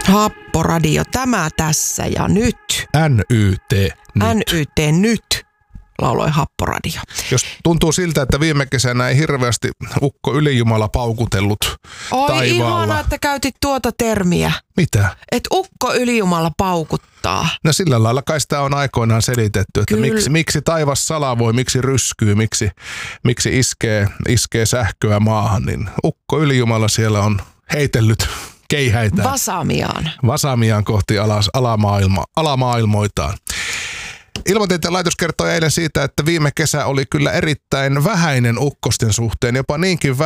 Happoradio, tämä tässä ja nyt. NYT nyt. NYT nyt, lauloi Happoradio. Jos tuntuu siltä, että viime kesänä ei hirveästi ukko ylijumala paukutellut Oi taivaalla. ihana, että käytit tuota termiä. Mitä? Että ukko ylijumala paukuttaa. No sillä lailla kai sitä on aikoinaan selitetty, että miksi taivas salavoi, miksi ryskyy, miksi iskee sähköä maahan, niin ukko ylijumala siellä on heitellyt keihäitä. Vasamiaan kohti alamaailmoitaan. Ilmatieteen laitos kertoi eilen siitä, että viime kesä oli kyllä erittäin vähäinen ukkosten suhteen, jopa niinkin